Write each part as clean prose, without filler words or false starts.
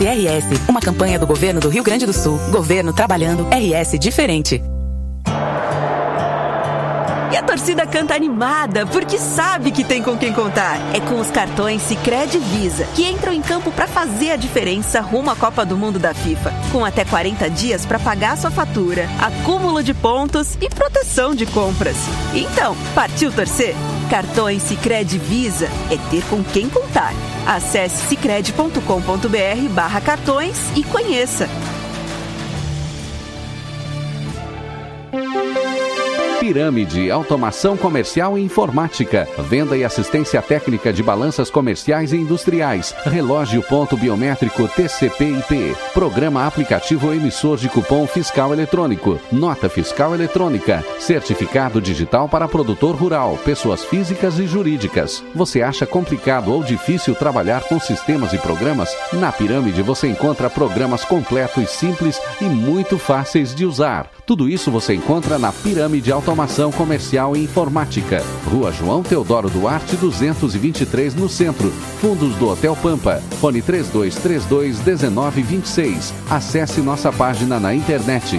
Stop RS, uma campanha do governo do Rio Grande do Sul. Governo trabalhando, RS diferente. E a torcida canta animada, porque sabe que tem com quem contar. É com os cartões Sicredi Visa, que entram em campo para fazer a diferença rumo à Copa do Mundo da FIFA. Com até 40 dias para pagar sua fatura, acúmulo de pontos e proteção de compras. Então, partiu torcer? Cartões Sicredi Visa é ter com quem contar. Acesse sicredi.com.br/cartões e conheça. Pirâmide, automação comercial e informática, venda e assistência técnica de balanças comerciais e industriais, relógio ponto biométrico TCP/IP, programa aplicativo emissor de cupom fiscal eletrônico, nota fiscal eletrônica, certificado digital para produtor rural, pessoas físicas e jurídicas. Você acha complicado ou difícil trabalhar com sistemas e programas? Na Pirâmide você encontra programas completos, simples e muito fáceis de usar. Tudo isso você encontra na Pirâmide Automação Comercial e Informática. Rua João Teodoro Duarte, 223, no centro. Fundos do Hotel Pampa. Fone 3232-1926. Acesse nossa página na internet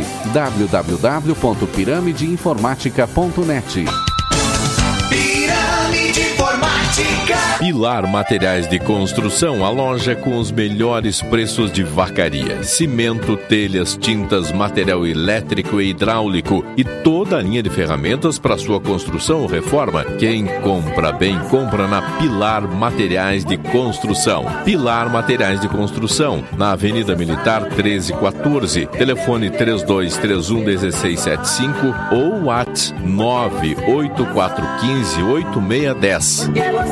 www.piramideinformatica.net. Pirâmide Informática. Pilar Materiais de Construção, a loja com os melhores preços de vacaria. Cimento, telhas, tintas, material elétrico e hidráulico e toda a linha de ferramentas para sua construção ou reforma. Quem compra bem, compra na Pilar Materiais de Construção. Pilar Materiais de Construção, na Avenida Militar 1314. Telefone 3231-1675 ou WhatsApp 98415-8610.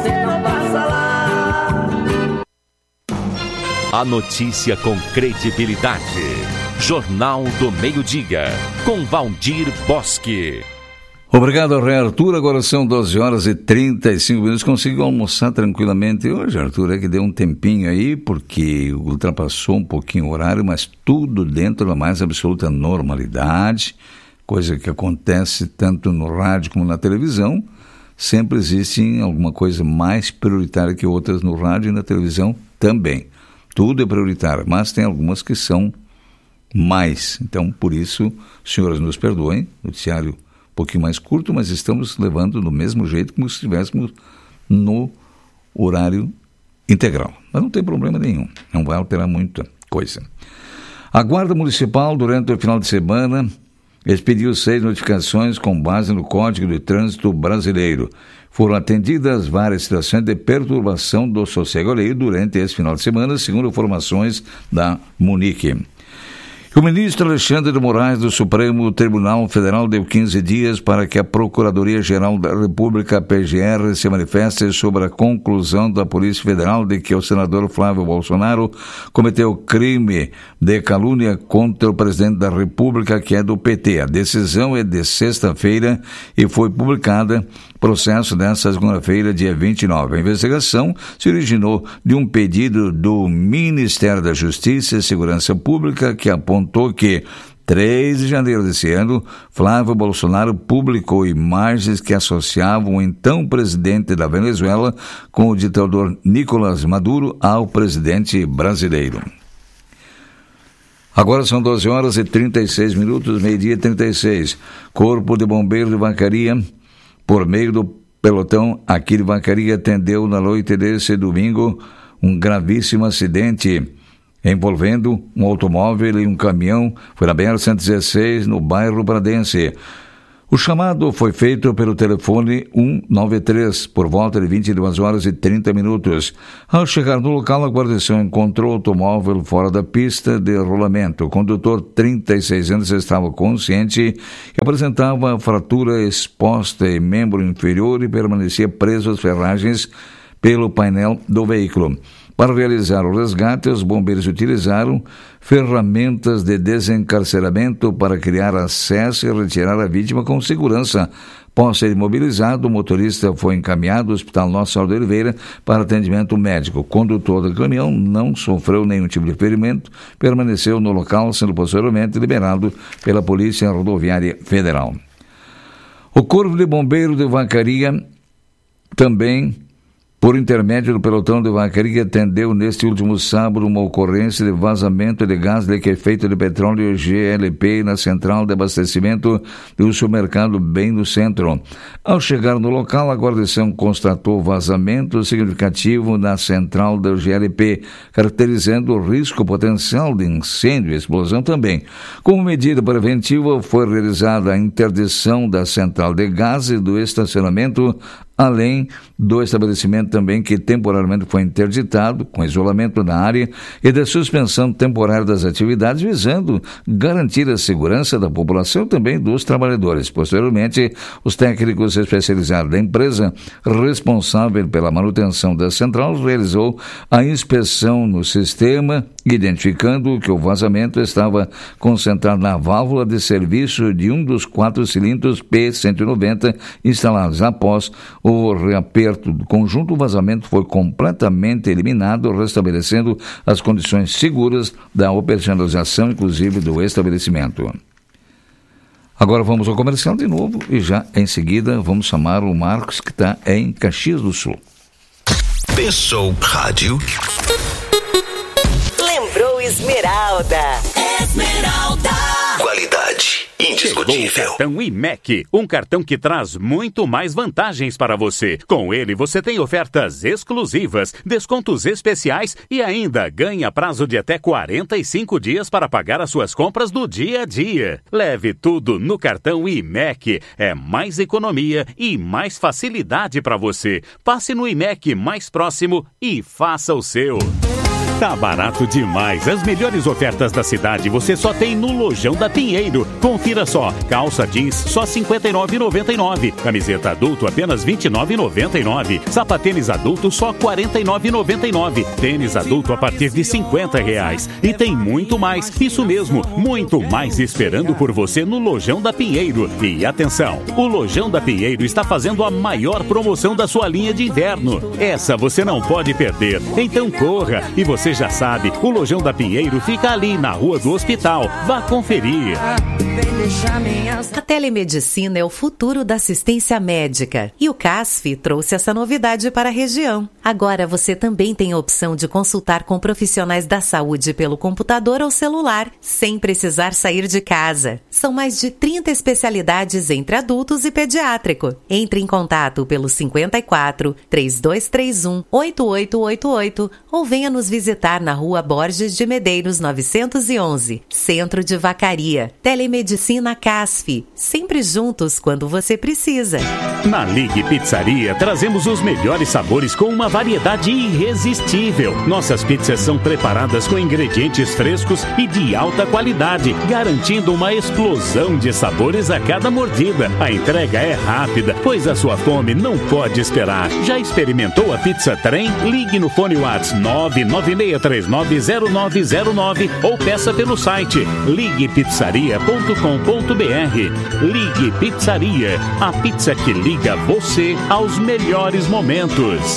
A notícia com credibilidade. Jornal do Meio-Dia, com Valdir Bosque. Obrigado, Rei Arthur. Agora são 12h35. Consigo almoçar tranquilamente hoje, Arthur. É que deu um tempinho aí, porque ultrapassou um pouquinho o horário, mas tudo dentro da mais absoluta normalidade, coisa que acontece tanto no rádio como na televisão. Sempre existe alguma coisa mais prioritária que outras no rádio e na televisão também. Tudo é prioritário, mas tem algumas que são mais. Então, por isso, senhoras, nos perdoem, noticiário um pouquinho mais curto, mas estamos levando do mesmo jeito como se estivéssemos no horário integral. Mas não tem problema nenhum, não vai alterar muita coisa. A Guarda Municipal, durante o final de semana, expediu 6 notificações com base no Código de Trânsito Brasileiro. Foram atendidas várias situações de perturbação do sossego alheio durante esse final de semana, segundo informações da Munique. O ministro Alexandre de Moraes do Supremo Tribunal Federal deu 15 dias para que a Procuradoria-Geral da República, PGR, se manifeste sobre a conclusão da Polícia Federal de que o senador Flávio Bolsonaro cometeu crime de calúnia contra o presidente da República, que é do PT. A decisão é de sexta-feira e foi publicada processo desta segunda-feira, dia 29. A investigação se originou de um pedido do Ministério da Justiça e Segurança Pública, que apontou que 3 de janeiro desse ano, Flávio Bolsonaro publicou imagens que associavam o então presidente da Venezuela com o ditador Nicolás Maduro ao presidente brasileiro. Agora são 12h36, meio-dia 36. Corpo de Bombeiros de Vacaria, por meio do pelotão aqui de Vacaria, atendeu na noite desse domingo um gravíssimo acidente envolvendo um automóvel e um caminhão. Foi na BR-116, no bairro Pradense. O chamado foi feito pelo telefone 193, por volta de 22h30. Ao chegar no local, a guarnição encontrou o automóvel fora da pista de rolamento. O condutor, 36 anos, estava consciente e apresentava fratura exposta em membro inferior e permanecia preso às ferragens pelo painel do veículo. Para realizar o resgate, os bombeiros utilizaram ferramentas de desencarceramento para criar acesso e retirar a vítima com segurança. Após ser imobilizado, o motorista foi encaminhado ao Hospital Nossa Senhora de Oliveira para atendimento médico. O condutor do caminhão não sofreu nenhum tipo de ferimento, permaneceu no local, sendo posteriormente liberado pela Polícia Rodoviária Federal. O Corpo de Bombeiros de Vacaria também por intermédio do pelotão de Vacaria, atendeu neste último sábado uma ocorrência de vazamento de gás liquefeito de petróleo GLP na central de abastecimento do supermercado bem no centro. Ao chegar no local, a guarnição constatou vazamento significativo na central do GLP, caracterizando o risco potencial de incêndio e explosão também. Como medida preventiva, foi realizada a interdição da central de gás e do estacionamento, além do estabelecimento também que temporariamente foi interditado, com isolamento na área e da suspensão temporária das atividades, visando garantir a segurança da população e também dos trabalhadores. Posteriormente, os técnicos especializados da empresa responsável pela manutenção da central realizou a inspeção no sistema, identificando que o vazamento estava concentrado na válvula de serviço de um dos 4 cilindros P190 instalados. Após o reaperto do conjunto, o vazamento foi completamente eliminado, restabelecendo as condições seguras da operacionalização, inclusive do estabelecimento. Agora vamos ao comercial de novo e já em seguida vamos chamar o Marcos, que está em Caxias do Sul. Pensou Rádio. Lembrou Esmeralda. Qualidade indiscutível. Chegou o cartão IMEC, um cartão que traz muito mais vantagens para você. Com ele você tem ofertas exclusivas, descontos especiais e ainda ganha prazo de até 45 dias para pagar as suas compras do dia a dia. Leve tudo no cartão IMEC. É mais economia e mais facilidade para você. Passe no IMEC mais próximo e faça o seu. Tá barato demais. As melhores ofertas da cidade você só tem no Lojão da Pinheiro. Confira só. Calça jeans só R$ 59,99. Camiseta adulto apenas R$ 29,99. Sapatênis adulto só R$ 49,99. Tênis adulto a partir de R$ 50. E tem muito mais. Isso mesmo, muito mais esperando por você no Lojão da Pinheiro. E atenção, o Lojão da Pinheiro está fazendo a maior promoção da sua linha de inverno. Essa você não pode perder. Então corra. E você já sabe, o Lojão da Pinheiro fica ali na Rua do Hospital. Vá conferir. A telemedicina é o futuro da assistência médica e o CASF trouxe essa novidade para a região. Agora você também tem a opção de consultar com profissionais da saúde pelo computador ou celular, sem precisar sair de casa. São mais de 30 especialidades entre adultos e pediátrico. Entre em contato pelo 54 3231 8888 ou venha nos visitar na Rua Borges de Medeiros 911, Centro de Vacaria. Telemedicina CASF, sempre juntos quando você precisa. Na Ligue Pizzaria, trazemos os melhores sabores com uma variedade irresistível. Nossas pizzas são preparadas com ingredientes frescos e de alta qualidade, garantindo uma explosão de sabores a cada mordida. A entrega é rápida, pois a sua fome não pode esperar. Já experimentou a pizza trem? Ligue no fone WhatsApp 996390909 ou peça pelo site liguepizzaria.com.br. Ligue Pizzaria, a pizza que liga você aos melhores momentos.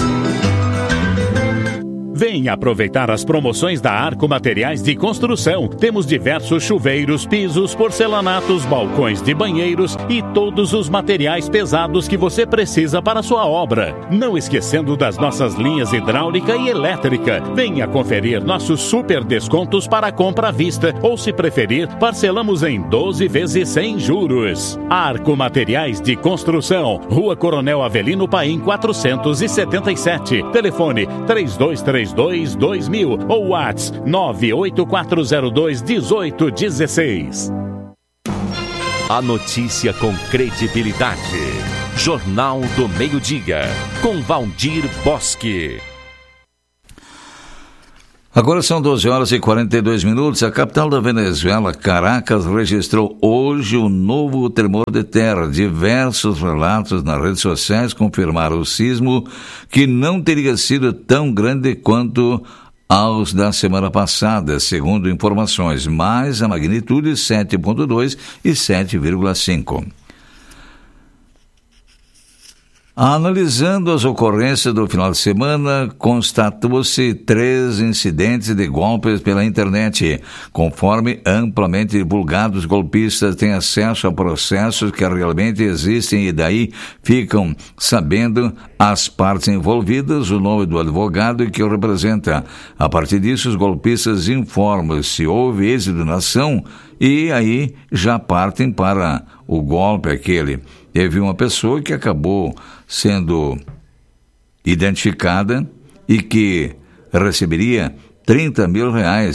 Venha aproveitar as promoções da Arco Materiais de Construção. Temos diversos chuveiros, pisos, porcelanatos, balcões de banheiros e todos os materiais pesados que você precisa para a sua obra. Não esquecendo das nossas linhas hidráulica e elétrica. Venha conferir nossos super descontos para compra à vista ou, se preferir, parcelamos em 12 vezes sem juros. Arco Materiais de Construção, Rua Coronel Avelino Paim 477. Telefone 3232-2000 ou WhatsApp 98402-1816. A notícia com credibilidade. Jornal do Meio-Dia, com Valdir Bosque. Agora são 12h42. A capital da Venezuela, Caracas, registrou hoje um novo tremor de terra. Diversos relatos nas redes sociais confirmaram o sismo, que não teria sido tão grande quanto aos da semana passada, segundo informações, mas a magnitude 7,2 e 7,5. Analisando as ocorrências do final de semana, constatou-se 3 incidentes de golpes pela internet. Conforme amplamente divulgado, os golpistas têm acesso a processos que realmente existem e daí ficam sabendo as partes envolvidas, o nome do advogado e que o representa. A partir disso, os golpistas informam se houve êxito na ação e aí já partem para o golpe aquele. Teve uma pessoa que acabou sendo identificada e que receberia R$30 mil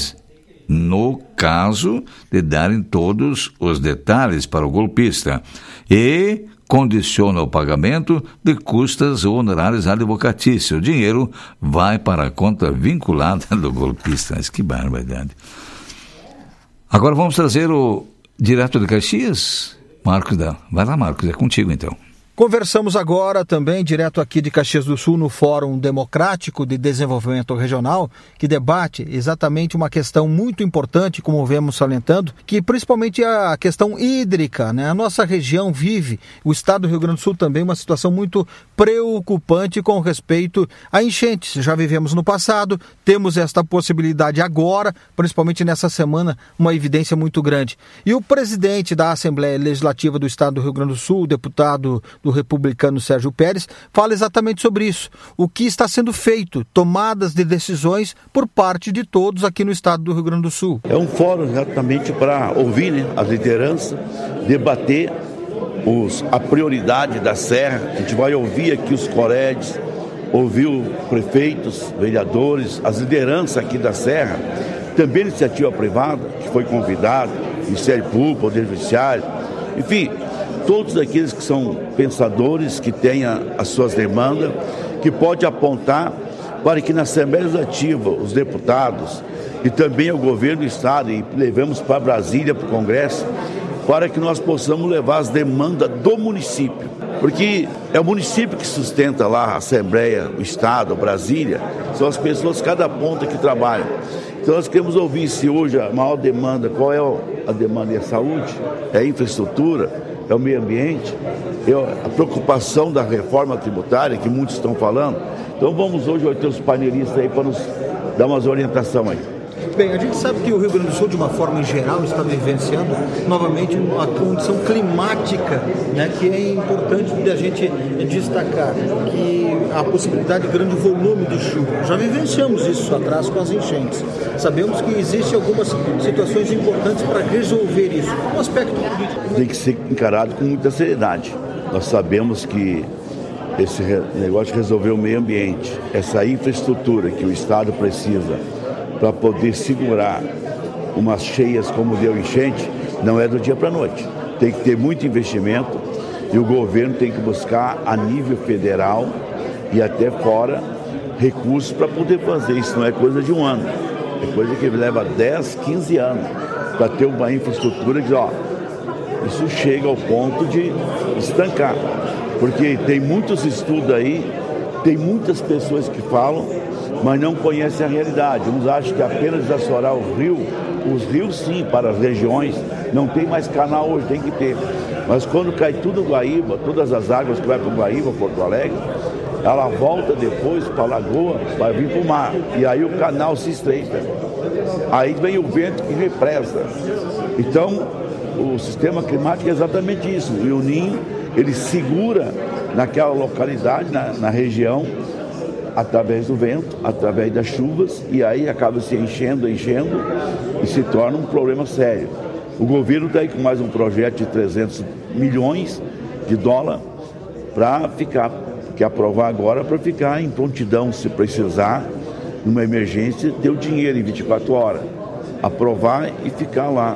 no caso de darem todos os detalhes para o golpista e condiciona o pagamento de custas ou honorários advocatícios. O dinheiro vai para a conta vinculada do golpista. Mas que barbaridade. Agora vamos trazer o direto de Caxias. Marcos, vai lá, Marcos, é contigo então. Conversamos agora também, direto aqui de Caxias do Sul, no Fórum Democrático de Desenvolvimento Regional, que debate exatamente uma questão muito importante, como vemos salientando, que principalmente a questão hídrica, né? A nossa região vive, o estado do Rio Grande do Sul também, uma situação muito preocupante com respeito a enchentes. Já vivemos no passado, temos esta possibilidade agora, principalmente nessa semana, uma evidência muito grande. E o presidente da Assembleia Legislativa do estado do Rio Grande do Sul, o deputado do republicano Sérgio Pérez, fala exatamente sobre isso. O que está sendo feito, tomadas de decisões por parte de todos aqui no estado do Rio Grande do Sul. É um fórum exatamente para ouvir, né, as lideranças, debater a prioridade da Serra. A gente vai ouvir aqui os coredes, ouvir os prefeitos, vereadores, as lideranças aqui da Serra, também iniciativa privada, que foi convidada, Ministério Público, Poder Judiciário, enfim, todos aqueles que são pensadores, que tenham as suas demandas, que pode apontar para que na Assembleia Legislativa, os deputados e também o governo do Estado, e levamos para Brasília, para o Congresso, para que nós possamos levar as demandas do município. Porque é o município que sustenta lá a Assembleia, o Estado, Brasília, são as pessoas, cada ponta que trabalham. Então nós queremos ouvir se hoje a maior demanda, qual é a demanda? É a saúde, é a infraestrutura, é o meio ambiente, é a preocupação da reforma tributária, que muitos estão falando. Então vamos hoje ter os panelistas aí para nos dar umas orientações aí. Bem, a gente sabe que o Rio Grande do Sul, de uma forma em geral, está vivenciando novamente uma condição climática, né, que é importante de a gente destacar, que a possibilidade de grande volume de chuva. Já vivenciamos isso atrás com as enchentes. Sabemos que existem algumas situações importantes para resolver isso. Um aspecto político. Tem que ser encarado com muita seriedade. Nós sabemos que esse negócio de resolver o meio ambiente, essa infraestrutura que o Estado precisa para poder segurar umas cheias como deu enchente, não é do dia para a noite. Tem que ter muito investimento e o governo tem que buscar a nível federal e até fora recursos para poder fazer. Isso não é coisa de um ano, é coisa que leva 10, 15 anos para ter uma infraestrutura que, isso chega ao ponto de estancar. Porque tem muitos estudos aí, tem muitas pessoas que falam, mas não conhecem a realidade. Uns acham que apenas desassorar o rio, os rios sim, para as regiões, não tem mais canal hoje, tem que ter. Mas quando cai tudo no Guaíba, todas as águas que vai para o Guaíba, Porto Alegre, ela volta depois para a lagoa, vai vir para o mar. E aí o canal se estreita. Aí vem o vento que represa. Então, o sistema climático é exatamente isso. E o Ninho, ele segura naquela localidade, na região, através do vento, através das chuvas, e aí acaba se enchendo e se torna um problema sério. O governo está aí com mais um projeto de 300 milhões de dólares para ficar, que aprovar agora para ficar em prontidão, se precisar, numa emergência, ter o dinheiro em 24 horas. Aprovar e ficar lá,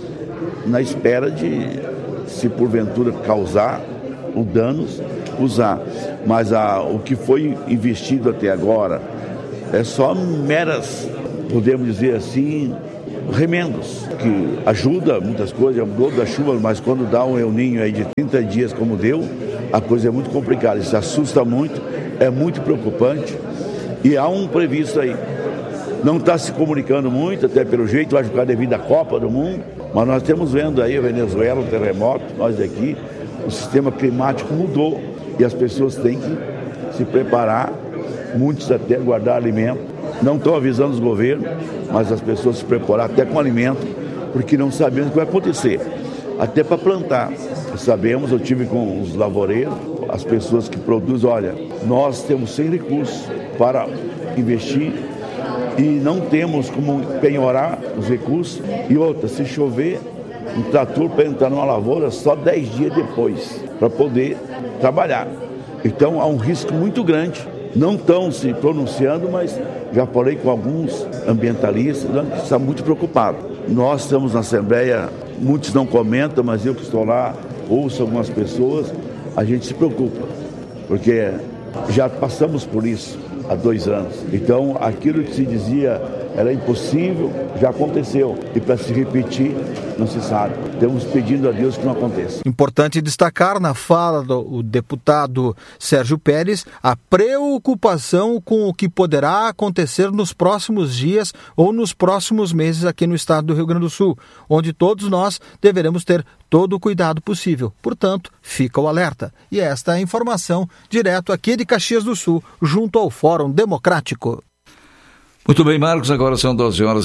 na espera de, se porventura causar o danos, usar. Mas o que foi investido até agora é só meras, podemos dizer assim, remendos, que ajuda muitas coisas, é um dobro da chuva, mas quando dá um El Niño aí de 30 dias como deu, a coisa é muito complicada, isso assusta muito, é muito preocupante e há um previsto aí. Não está se comunicando muito, até pelo jeito, acho que é devido à Copa do Mundo, mas nós estamos vendo aí a Venezuela, o terremoto, nós aqui, o sistema climático mudou E as pessoas têm que se preparar, muitos até guardar alimento. Não estão avisando os governos, mas as pessoas se preparar até com alimento, porque não sabemos o que vai acontecer. Até para plantar. Sabemos, eu tive com os lavoureiros, as pessoas que produzem, olha, nós temos sem recursos para investir e não temos como penhorar os recursos. E outra, se chover, um trator para entrar numa lavoura só 10 dias depois, para poder trabalhar. Então há um risco muito grande. Não estão se pronunciando, mas já falei com alguns ambientalistas que estão muito preocupados. Nós estamos na Assembleia, muitos não comentam, mas eu que estou lá, ouço algumas pessoas, a gente se preocupa, porque já passamos por isso há 2 anos. Então, aquilo que se dizia era impossível, já aconteceu. E para se repetir, não se sabe. Estamos pedindo a Deus que não aconteça. Importante destacar na fala do deputado Sérgio Pérez a preocupação com o que poderá acontecer nos próximos dias ou nos próximos meses aqui no estado do Rio Grande do Sul, onde todos nós deveremos ter todo o cuidado possível. Portanto, fica o alerta. E esta é a informação direto aqui de Caxias do Sul, junto ao Fórum Democrático. Muito bem, Marcos, agora são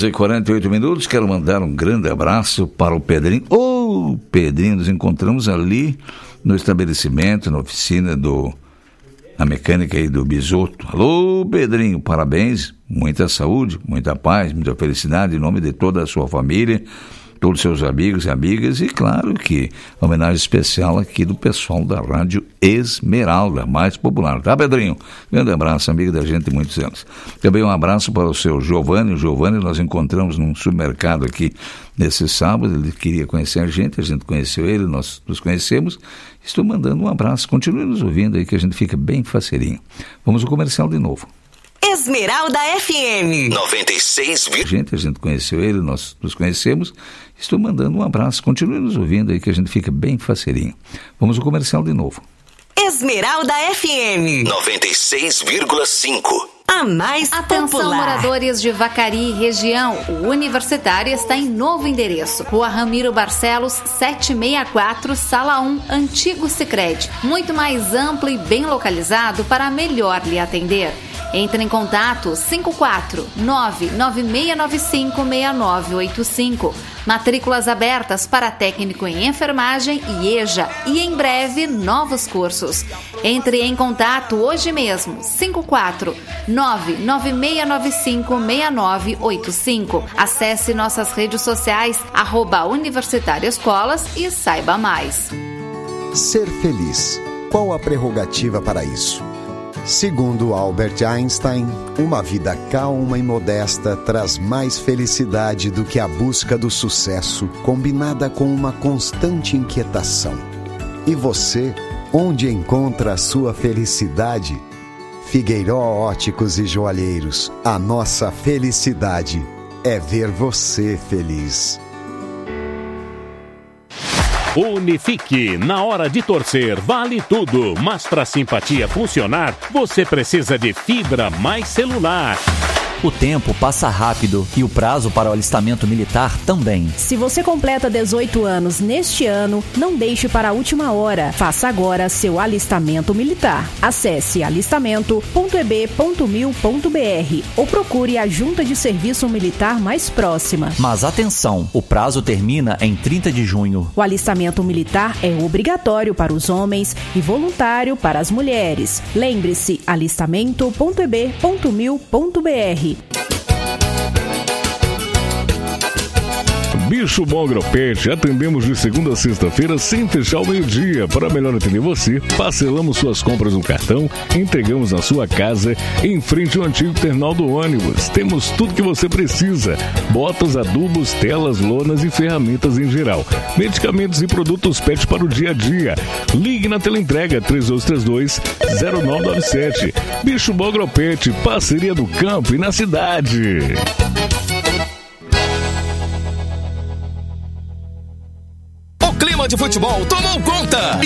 12h48. Quero mandar um grande abraço para o Pedrinho. Pedrinho, nos encontramos ali no estabelecimento, na oficina na mecânica aí do Bisoto. Alô, Pedrinho, parabéns, muita saúde, muita paz, muita felicidade em nome de toda a sua família, todos os seus amigos e amigas, e claro que homenagem especial aqui do pessoal da Rádio Esmeralda, mais popular, tá, Pedrinho? Grande abraço, amigo da gente de muitos anos. Também um abraço para o seu Giovanni. O Giovanni nós encontramos num supermercado aqui nesse sábado, ele queria conhecer a gente conheceu ele, nós nos conhecemos. Estou mandando um abraço, continue nos ouvindo aí que a gente fica bem faceirinho. Vamos ao comercial de novo. Esmeralda FM 96. A gente conheceu ele, nós nos conhecemos. Estou mandando um abraço, continue nos ouvindo aí que a gente fica bem faceirinho. Vamos ao comercial de novo. Esmeralda FM 96,5. A mais Atenção, popular. moradores de Vacaria e região. O Universitário está em novo endereço. Rua Ramiro Barcelos, 764, Sala 1, Antigo Sicredi. Muito mais amplo e bem localizado para melhor lhe atender. Entre em contato 549-9695-6985. Matrículas abertas para técnico em enfermagem e EJA e em breve novos cursos. Entre em contato hoje mesmo 549-9695-6985. Acesse nossas redes sociais @Universitário Escolas e saiba mais. Ser feliz. Qual a prerrogativa para isso? Segundo Albert Einstein, uma vida calma e modesta traz mais felicidade do que a busca do sucesso, combinada com uma constante inquietação. E você, onde encontra a sua felicidade? Figueiró Óticos e Joalheiros, a nossa felicidade é ver você feliz. Unifique, na hora de torcer, vale tudo, mas para a simpatia funcionar, você precisa de fibra mais celular. O tempo passa rápido e o prazo para o alistamento militar também. Se você completa 18 anos neste ano, não deixe para a última hora. Faça agora seu alistamento militar. Acesse alistamento.eb.mil.br ou procure a Junta de Serviço Militar mais próxima. Mas atenção, o prazo termina em 30 de junho. O alistamento militar é obrigatório para os homens e voluntário para as mulheres. Lembre-se, alistamento.eb.mil.br. Bicho Bom Agropet, atendemos de segunda a sexta-feira sem fechar ao meio-dia. Para melhor atender você, parcelamos suas compras no cartão, entregamos na sua casa, em frente ao antigo terminal do ônibus. Temos tudo que você precisa: botas, adubos, telas, lonas e ferramentas em geral, medicamentos e produtos PET para o dia a dia. Ligue na teleentrega 3232-0997. Bicho Bom Agropet, parceria do campo e na cidade. O clima de futebol tomou conta